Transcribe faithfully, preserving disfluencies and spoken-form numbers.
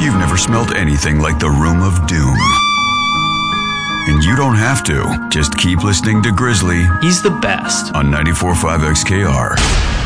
You've never smelled anything like the Room of Doom. And you don't have to. Just keep listening to Grizzly. He's the best. On ninety-four point five X K R.